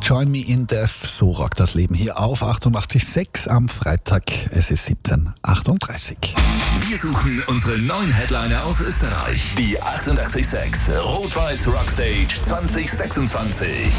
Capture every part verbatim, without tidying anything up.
Join Me in Death, so rockt das Leben hier auf achtundachtzig Komma sechs am Freitag. Es ist siebzehn Uhr achtunddreißig. Wir suchen unsere neuen Headliner aus Österreich. Die achtundachtzig Komma sechs Rot-Weiß Rockstage zwanzig sechsundzwanzig.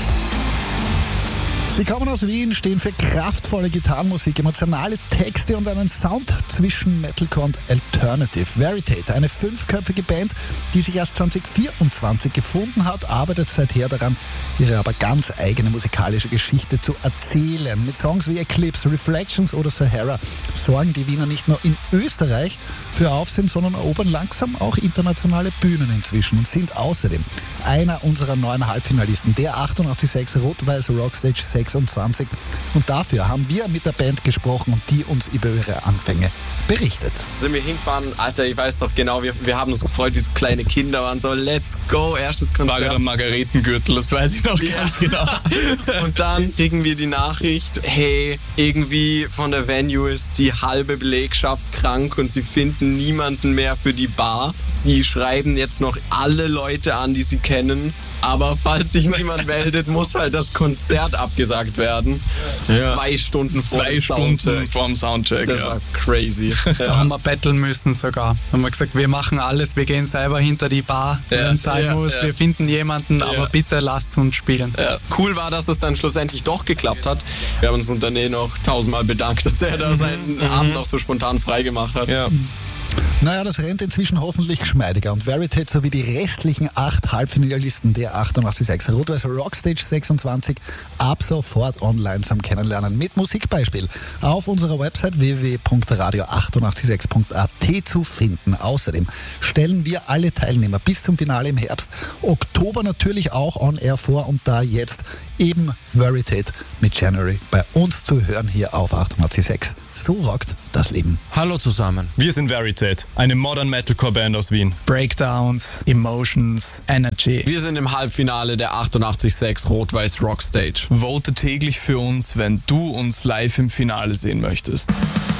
Sie kommen aus Wien, stehen für kraftvolle Gitarrenmusik, emotionale Texte und einen Sound zwischen Metalcore und Alternative. Veritate, eine fünfköpfige Band, die sich erst zwanzig vierundzwanzig gefunden hat, arbeitet seither daran, ihre aber ganz eigene musikalische Geschichte zu erzählen. Mit Songs wie Eclipse, Reflections oder Sahara sorgen die Wiener nicht nur in Österreich für Aufsehen, sondern erobern langsam auch internationale Bühnen inzwischen und sind außerdem einer unserer neuen Halbfinalisten, der achtundachtzig Komma sechs Rot-Weiß Rockstage sechsundzwanzig. Und dafür haben wir mit der Band gesprochen und die uns über ihre Anfänge berichtet. Sind wir hingefahren, Alter, ich weiß noch genau, wir, wir haben uns gefreut, wie so kleine Kinder waren, so let's go, erstes Konzert. Das war gerade ein Margaretengürtel, das weiß ich noch ja. ganz genau. Und dann kriegen wir die Nachricht, hey, irgendwie von der Venue ist die halbe Belegschaft krank und sie finden niemanden mehr für die Bar. Sie schreiben jetzt noch alle Leute an, die sie kennen, aber falls sich niemand meldet, muss halt das Konzert abgesagt werden. Ja. Zwei Stunden vor Zwei dem Stunden Soundcheck. vor dem Soundcheck. Das ja. war crazy. Da Ja. haben wir betteln müssen sogar. Da haben wir gesagt, wir machen alles, wir gehen selber hinter die Bar, Ja, wenn es sein ja, muss. ja. Wir finden jemanden, Ja. aber bitte lasst uns spielen. Ja. Cool war, dass das dann schlussendlich doch geklappt hat. Wir haben uns unter Nähe noch tausendmal bedankt, dass der da seinen Mhm. Abend noch so spontan freigemacht hat. Ja. Naja, das rennt inzwischen hoffentlich geschmeidiger und Veritate sowie die restlichen acht Halbfinalisten der achtundachtzig Komma sechs Rot-Weiß Rockstage sechsundzwanzig ab sofort online zum Kennenlernen mit Musikbeispiel auf unserer Website w w w punkt radio achtundachtzig Komma sechs punkt a t zu finden. Außerdem stellen wir alle Teilnehmer bis zum Finale im Herbst, Oktober natürlich auch on air vor und da jetzt eben Veritate mit January bei uns zu hören hier auf achtundachtzig Komma sechs. So rockt das Leben. Hallo zusammen. Wir sind Veritate, eine Modern Metalcore Band aus Wien. Breakdowns, Emotions, Energy. Wir sind im Halbfinale der achtundachtzig Komma sechs Rot-Weiß Rockstage. Vote täglich für uns, wenn du uns live im Finale sehen möchtest.